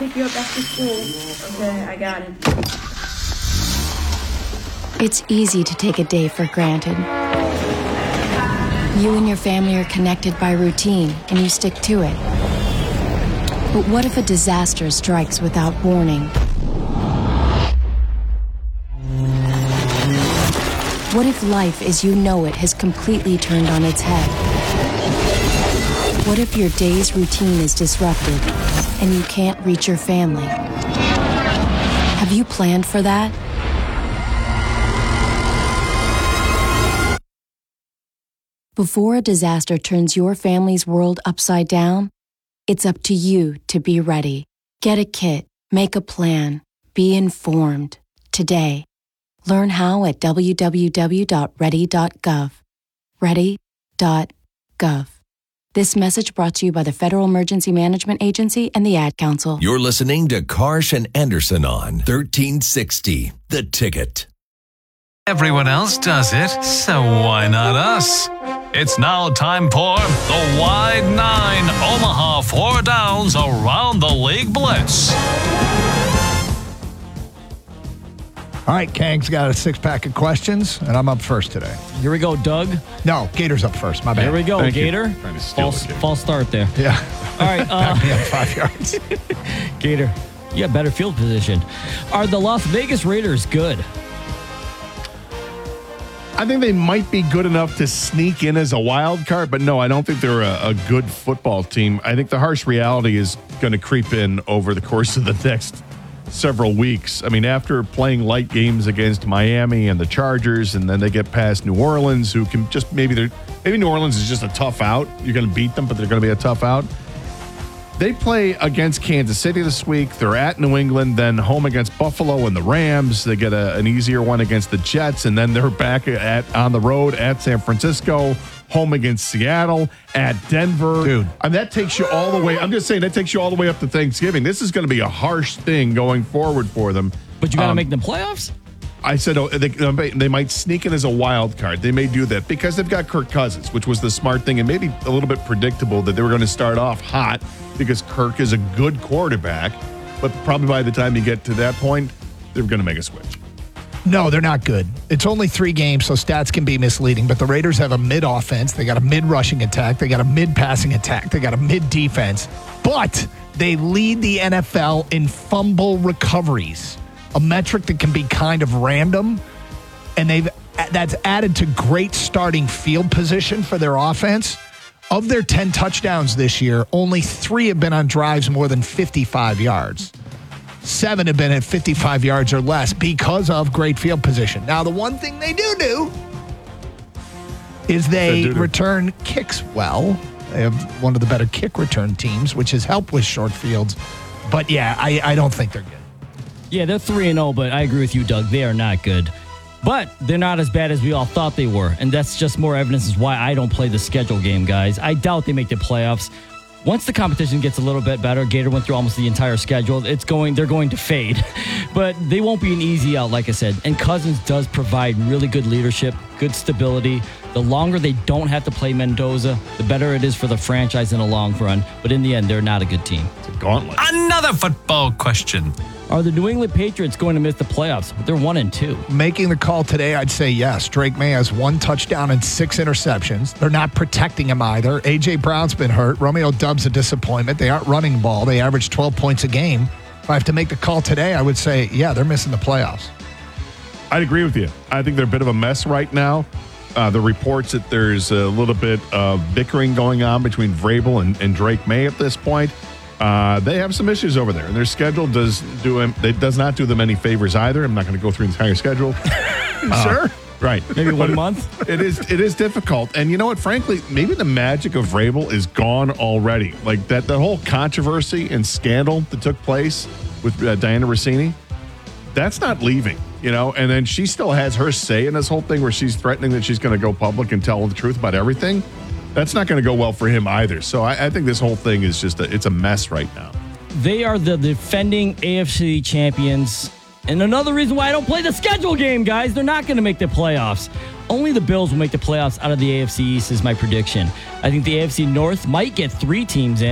pick you up after school. Okay, I got it. It's easy to take a day for granted. You and your family are connected by routine, and you stick to it. But what if a disaster strikes without warning? What if life as you know it has completely turned on its head? What if your day's routine is disrupted and you can't reach your family? Have you planned for that? Before a disaster turns your family's world upside down, it's up to you to be ready. Get a kit, make a plan, be informed today. Learn how at www.ready.gov. Ready.gov. This message brought to you by the Federal Emergency Management Agency and the Ad Council. You're listening to Karsh and Anderson on 1360, The Ticket. Everyone else does it, so why not us? It's now time for the Wide Nine Omaha Four Downs Around the League Blitz. All right, Kang's got a six-pack of questions, and I'm up first today. Here we go, Doug. No, Gator's up first. My bad. Here we go, Thank Gator. False start there. Yeah. All right. Back me up 5 yards. Gator, you got better field position. Are the Las Vegas Raiders good? I think they might be good enough to sneak in as a wild card, but no, I don't think they're a good football team. I think the harsh reality is going to creep in over the course of the next several weeks. I mean, after playing light games against Miami and the Chargers, and then they get past New Orleans, who can just maybe New Orleans is just a tough out. You're going to beat them, but they're going to be a tough out. They play against Kansas City this week. They're at New England, then home against Buffalo and the Rams. They get an easier one against the Jets, and then they're back on the road at San Francisco, home against Seattle, at Denver. Dude. And that takes you all the way. I'm just saying that takes you all the way up to Thanksgiving. This is going to be a harsh thing going forward for them. But you got to make the playoffs? I said they might sneak in as a wild card. They may do that because they've got Kirk Cousins, which was the smart thing and maybe a little bit predictable that they were going to start off hot because Kirk is a good quarterback. But probably by the time you get to that point, they're going to make a switch. No, they're not good. It's only 3 games, so stats can be misleading. But the Raiders have a mid-offense. They got a mid-rushing attack. They got a mid-passing attack. They got a mid-defense. But they lead the NFL in fumble recoveries, a metric that can be kind of random. And that's added to great starting field position for their offense. Of their 10 touchdowns this year, only 3 have been on drives more than 55 yards. 7 have been at 55 yards or less because of great field position. Now, the one thing they do is they return kicks well. They have one of the better kick return teams, which has helped with short fields. But, yeah, I don't think they're good. Yeah, they're 3-0, but I agree with you, Doug. They are not good. But they're not as bad as we all thought they were. And that's just more evidence as why I don't play the schedule game, guys. I doubt they make the playoffs. Once the competition gets a little bit better, Gator went through almost the entire schedule, they're going to fade. But they won't be an easy out, like I said. And Cousins does provide really good leadership, good stability. The longer they don't have to play Mendoza, the better it is for the franchise in the long run. But in the end, they're not a good team. It's a gauntlet. Another football question. Are the New England Patriots going to miss the playoffs? They're 1-2. Making the call today, I'd say yes. Drake May has 1 touchdown and 6 interceptions. They're not protecting him either. A.J. Brown's been hurt. Romeo Doubs a disappointment. They aren't running ball. They average 12 points a game. If I have to make the call today, I would say, yeah, they're missing the playoffs. I'd agree with you. I think they're a bit of a mess right now. The reports that there's a little bit of bickering going on between Vrabel and Drake May at this point. They have some issues over there, and their schedule does not do them any favors either. I'm not going to go through the entire schedule. Sure. Right. Maybe 1 month? It is difficult. And you know what? Frankly, maybe the magic of Vrabel is gone already. Like that whole controversy and scandal that took place with Diana Rossini, that's not leaving, and then she still has her say in this whole thing where she's threatening that she's going to go public and tell the truth about everything. That's not going to go well for him either. So I think this whole thing is it's a mess right now. They are the defending AFC champions. And another reason why I don't play the schedule game, guys, they're not going to make the playoffs. Only the Bills will make the playoffs out of the AFC East is my prediction. I think the AFC North might get 3 teams in.